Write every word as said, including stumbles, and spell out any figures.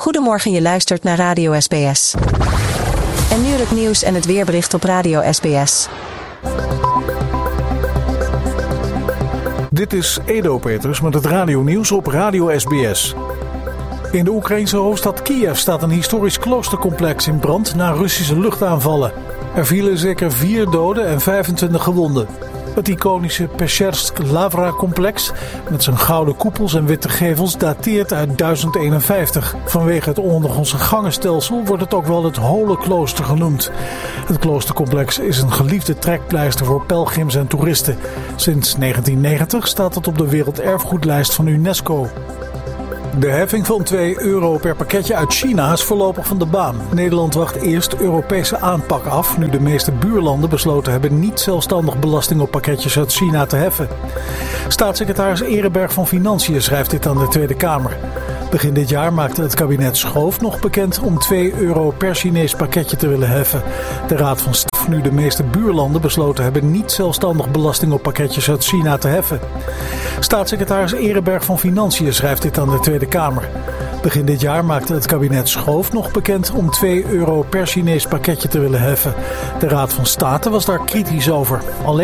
Goedemorgen, je luistert naar Radio S B S. En nu het nieuws en het weerbericht op Radio S B S. Dit is Edo Peters met het radionieuws op Radio S B S. In de Oekraïnse hoofdstad Kiev staat een historisch kloostercomplex in brand na Russische luchtaanvallen. Er vielen zeker vier doden en vijfentwintig gewonden. Het iconische Peschersk-Lavra-complex met zijn gouden koepels en witte gevels dateert uit duizend eenenvijftig. Vanwege het ondergrondse gangenstelsel wordt het ook wel het Holenklooster genoemd. Het kloostercomplex is een geliefde trekpleister voor pelgrims en toeristen. Sinds negentien negentig staat het op de werelderfgoedlijst van UNESCO. De heffing van twee euro per pakketje uit China is voorlopig van de baan. Nederland wacht eerst Europese aanpak af, nu de meeste buurlanden besloten hebben niet zelfstandig belasting op pakketjes uit China te heffen. Staatssecretaris Ereberg van Financiën schrijft dit aan de Tweede Kamer. Begin dit jaar maakte het kabinet Schoof nog bekend om twee euro per Chinees pakketje te willen heffen. De Raad van State, nu de meeste buurlanden besloten hebben niet zelfstandig belasting op pakketjes uit China te heffen. Staatssecretaris Ereberg van Financiën schrijft dit aan de Tweede Kamer. Begin dit jaar maakte het kabinet Schoof nog bekend om twee euro per Chinees pakketje te willen heffen. De Raad van State was daar kritisch over. Alleen